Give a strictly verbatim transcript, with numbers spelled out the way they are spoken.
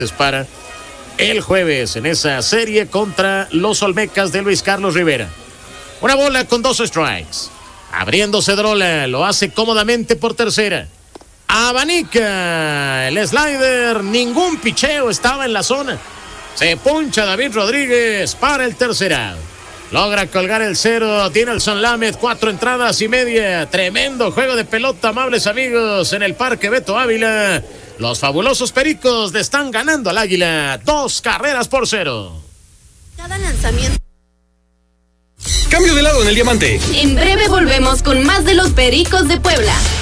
para el jueves en esa serie contra los Olmecas de Luis Carlos Rivera. Una bola con dos strikes. Abriendo Cedrola, lo hace cómodamente por tercera. Abanica el slider, ningún picheo estaba en la zona. Se puncha David Rodríguez para el tercer out. Logra colgar el cero, tiene el Son Lamed, cuatro entradas y media. Tremendo juego de pelota, amables amigos, en el Parque Beto Ávila. Los fabulosos Pericos le están ganando al Águila, dos carreras por cero. Cada lanzamiento. Cambio de lado en el diamante. En breve volvemos con más de los Pericos de Puebla.